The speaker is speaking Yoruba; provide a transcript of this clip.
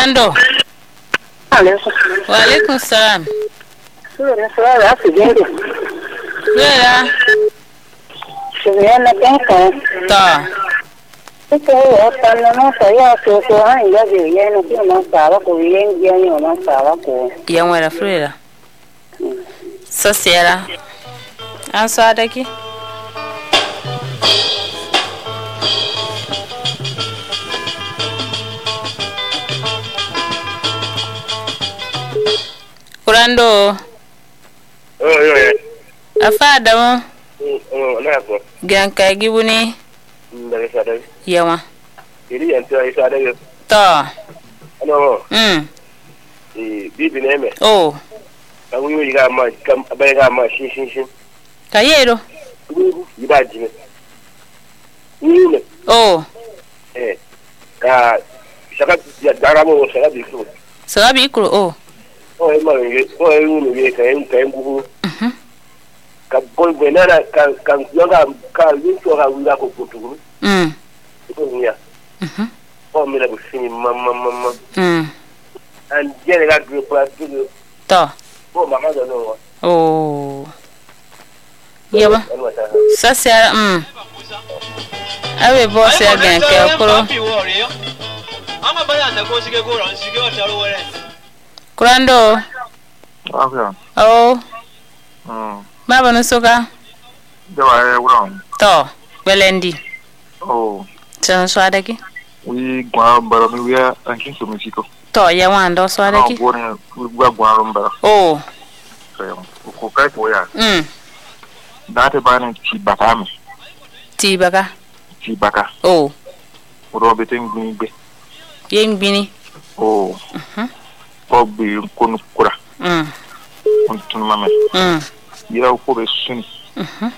Kurando. Wa alaikum salam. Sura sigende. Sura. Sura tenka. Ta. Ito otan na saya so han ya je ya no ki ma sawa ko yen ya ni ma sawa ko. Yan wara Freda. Sosera. An so adaki. Kurando. Yeah. Afada mo. Nako. Ganka gibuni. Ndale sada. Yawa. Iri yantu sada yo. Ta. Ano. Bibi neme. Oh. Awu yiga ma kam abayga ma shin. Kayero. Yiba jine. Ni. Oh. Ka saka ya daramo saka biku. Saka biku oh. Oh ma nge, oh yu nge ka nguhu. Ka boy benana ka yoga ka yinto ka wila ko putu. Ko nya. Oh mi la ko fini mama. And jere ga group la tu. To. Oh mama do no. Oh. Yawa. Sasa awe boss ya ganka okoro. Ama bayanda ko sige ko ran sige o taro were. Kurando. Okay. Oh. Baba no soka. Jawa wrong. To, Belendi. Oh. Tsan so adaki. We gwa bara mi we ankin so misiko. To, ya wando so adaki. Oh, born we gwa rumba. Oh. So, ko kai ko ya. Date bana Tibaka mi. Tibaka. Oh. Robe tengbe. Yengbini. Oh. Obi kono kura. Kontun mame. Ya ko be suni.